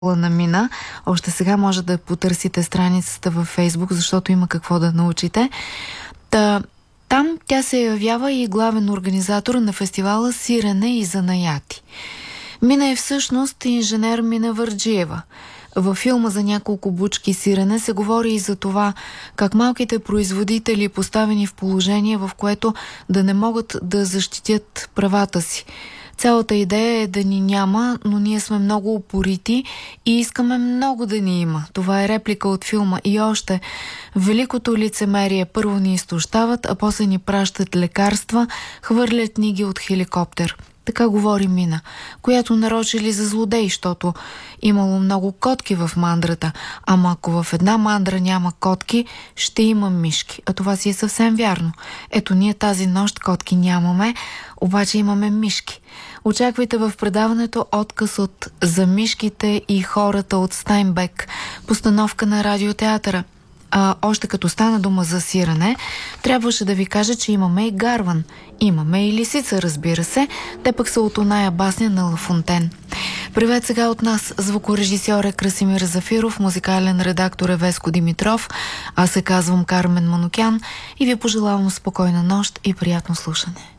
на Мина. Още сега може да потърсите страницата във Фейсбук, защото има какво да научите. Там тя се явява и главен организатор на фестивала Сирене и занаяти. Мина е всъщност инженер Мина Върджиева. Във филма за няколко бучки сирене се говори и за това как малките производители, поставени в положение, в което да не могат да защитят правата си. Цялата идея е да ни няма, но ние сме много упорити и искаме много да ни има. Това е реплика от филма. И още, великото лицемерие: първо ни изтощават, а после ни пращат лекарства, хвърлят ни ги от хеликоптер. Така говори Мина, която нарочили за злодей, защото имало много котки в мандрата. Ама ако в една мандра няма котки, ще има мишки. А това си е съвсем вярно. Ето, ние тази нощ котки нямаме, обаче имаме мишки. Очаквайте в предаването отказ от "За мишките и хората" от Стайнбек, постановка на Радиотеатъра. Още като стана дума за сирене, трябваше да ви кажа, че имаме и гарван. Имаме и лисица, разбира се. Те пък са от оная басня на Ла Фонтен. Привет сега от нас. Звукорежисьор е Красимир Зафиров, музикален редактор е Веско Димитров. Аз се казвам Кармен Манукян и ви пожелавам спокойна нощ и приятно слушане.